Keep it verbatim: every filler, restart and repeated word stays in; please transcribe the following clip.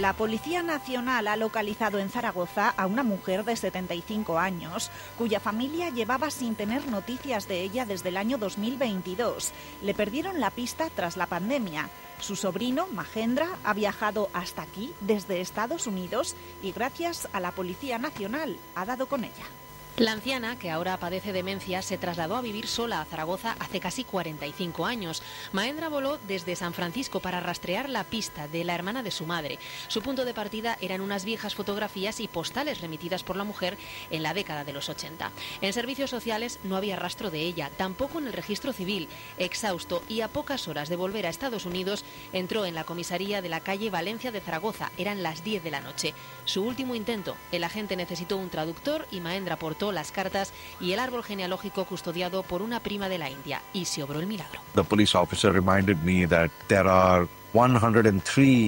La Policía Nacional ha localizado en Zaragoza a una mujer de setenta y cinco años, cuya familia llevaba sin tener noticias de ella desde el año dos mil veintidós. Le perdieron la pista tras la pandemia. Su sobrino, Mahendra, ha viajado hasta aquí desde Estados Unidos y gracias a la Policía Nacional ha dado con ella. La anciana, que ahora padece demencia, se trasladó a vivir sola a Zaragoza hace casi cuarenta y cinco años. Mahendra voló desde San Francisco para rastrear la pista de la hermana de su madre. Su punto de partida eran unas viejas fotografías y postales remitidas por la mujer en la década de los ochenta. En servicios sociales no había rastro de ella, tampoco en el registro civil. Exhausto y a pocas horas de volver a Estados Unidos, entró en la comisaría de la calle Valencia de Zaragoza. Eran las diez de la noche. Su último intento. El agente necesitó un traductor y Mahendra aportó las cartas y el árbol genealógico custodiado por una prima de la India, y se obró el milagro. The police officer reminded me that there are one hundred three